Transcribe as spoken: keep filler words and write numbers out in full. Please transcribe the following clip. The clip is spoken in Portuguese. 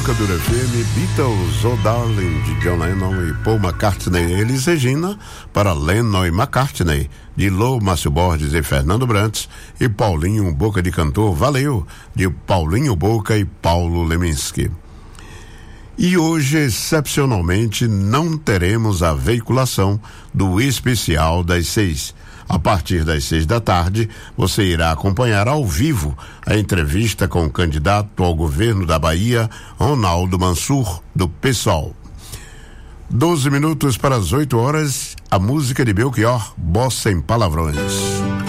Educadora F M, Beatles, Oh Darling, de John Lennon e Paul McCartney. Elis Regina, para Lennon e McCartney, de Lô, Márcio Borges e Fernando Brantes. E Paulinho Boca de Cantor, Valeu, de Paulinho Boca e Paulo Leminski. E hoje, excepcionalmente, não teremos a veiculação do especial das seis. A partir das seis da tarde, você irá acompanhar ao vivo a entrevista com o candidato ao governo da Bahia, Ronaldo Mansur, do PSOL. Doze minutos para as oito horas, a música de Belchior, Bossa em Palavrões.